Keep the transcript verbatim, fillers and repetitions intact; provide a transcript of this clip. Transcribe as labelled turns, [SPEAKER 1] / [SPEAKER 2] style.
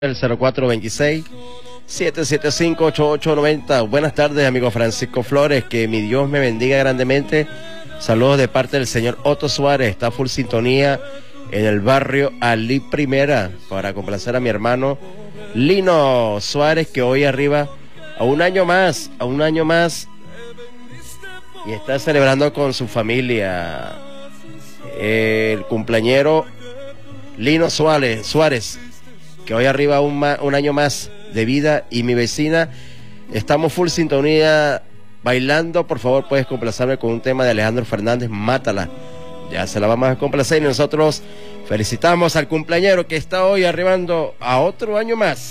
[SPEAKER 1] El cero cuatro veintiséis, siete siete cinco, ocho ocho nueve cero. Buenas tardes, amigo Francisco Flores, que mi Dios me bendiga grandemente. Saludos de parte del señor Otto Suárez, está full sintonía en el barrio Ali Primera, para complacer a mi hermano Lino Suárez, que hoy arriba a un año más, a un año más, y está celebrando con su familia el cumpleañero Lino Suárez, Suárez que hoy arriba un, ma, un año más de vida, y mi vecina, estamos full sintonía bailando. Por favor, puedes complacerme con un tema de Alejandro Fernández, Mátala. Ya se la vamos a complacer, y nosotros felicitamos al cumpleañero que está hoy arribando a otro año más.